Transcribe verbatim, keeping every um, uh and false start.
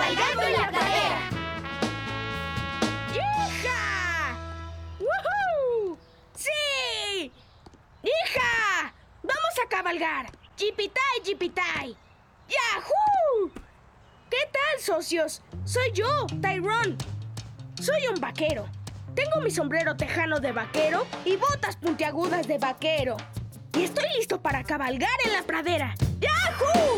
¡Cabalgando en la pradera! ¡Hija! ¡Woohoo! ¡Sí! ¡Hija! ¡Vamos a cabalgar! ¡Jipitai, jipitai! ¡Yahoo! ¿Qué tal, socios? Soy yo, Tyrone. Soy un vaquero. Tengo mi sombrero tejano de vaquero y botas puntiagudas de vaquero. Y estoy listo para cabalgar en la pradera. ¡Yahoo!